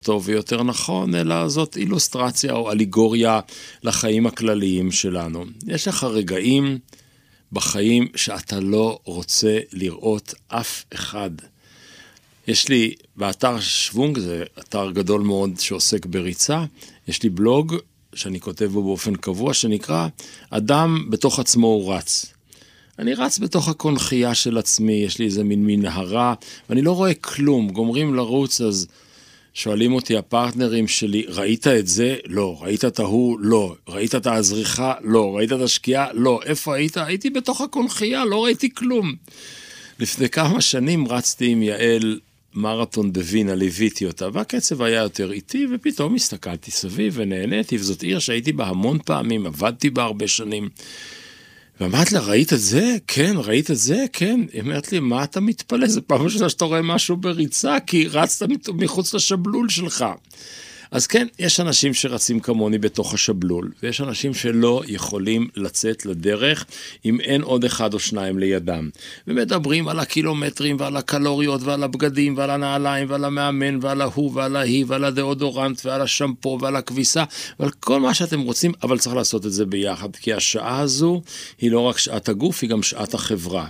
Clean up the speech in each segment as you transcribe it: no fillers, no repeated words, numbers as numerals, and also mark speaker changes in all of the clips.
Speaker 1: טוב ויותר נכון, אלא זאת אילוסטרציה או אליגוריה לחיים הכלליים שלנו. יש לך רגעים בחיים שאתה לא רוצה לראות אף אחד. יש לי באתר שוונג, זה אתר גדול מאוד שעוסק בריצה, יש לי בלוג שאני כותב בו באופן קבוע, שנקרא אדם בתוך עצמו הוא רץ. אני רץ בתוך הקונחייה של עצמי, יש לי איזה מין מנהרה, ואני לא רואה כלום. גומרים לרוץ, אז שואלים אותי הפרטנרים שלי, ראית את זה? לא. ראית את ההוא? לא. ראית את הזריחה? לא. ראית את השקיעה? לא. איפה היית? הייתי בתוך הקונחייה, לא ראיתי כלום. לפני כמה שנים רצתי עם יעל מרתון דווינה, ליוויתי אותה, והקצב היה יותר איטי, ופתאום הסתכלתי סביב ונהניתי, וזאת עיר שהייתי בה המון פעמים, עבדתי בה הרבה שנים. ואמרת לה, ראית את זה? כן, ראית את זה? כן. היא אומרת לי, מה אתה מתפלא? זה פעם ראשונה שאתה רואה משהו בריצה, כי רצת מחוץ לשבלול שלך. אז כן, יש אנשים שרצים כמוני בתוך השבלול, ויש אנשים שלא יכולים לצאת לדרך אם אין עוד אחד או שניים לידם. ומדברים על הקילומטרים ועל הקלוריות ועל הבגדים ועל הנעליים ועל המאמן ועל ההוא ועל ההיא ועל הדאודורנט ועל השמפו ועל הכביסה ועל כל מה שאתם רוצים, אבל צריך לעשות את זה ביחד, כי השעה הזו היא לא רק שעת הגוף, היא גם שעת החברה.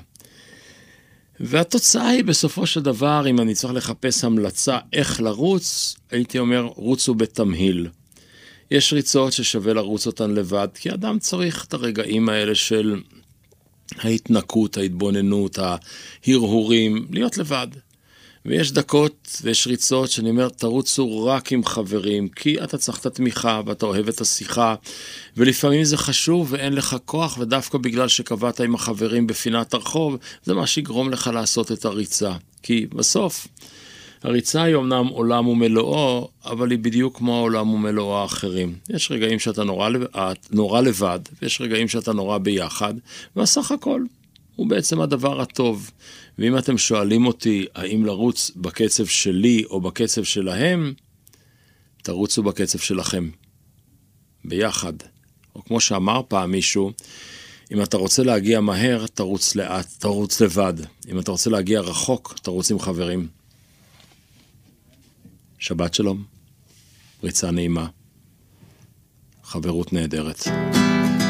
Speaker 1: והתוצאה היא בסופו של דבר, אם אני צריך לחפש המלצה איך לרוץ, הייתי אומר, רוצו בתמהיל. יש ריצות ששווה לרוץ אותן לבד, כי אדם צריך את הרגעים האלה של ההתנקות, ההתבוננות, ההרהורים, להיות לבד. ויש דקות ויש ריצות שאני אומר, תרוצו רק עם חברים, כי אתה צריך את התמיכה ואתה אוהב את השיחה, ולפעמים זה חשוב ואין לך כוח, ודווקא בגלל שקבעת עם החברים בפינת הרחוב, זה מה שיגרום לך לעשות את הריצה. כי בסוף, הריצה היא אומנם עולם ומלואו, אבל היא בדיוק כמו העולם ומלואו האחרים. יש רגעים שאתה נורא לבד, ויש רגעים שאתה נורא ביחד, והסך הכל הוא בעצם הדבר הטוב. ואם אתם שואלים אותי, האם לרוץ בקצב שלי או בקצב שלהם, תרוצו בקצב שלכם. ביחד. או כמו שאמר פעם מישהו, אם אתה רוצה להגיע מהר, תרוץ לאט, תרוץ לבד. אם אתה רוצה להגיע רחוק, תרוץ עם חברים. שבת שלום. ריצה נעימה. חברות נהדרת.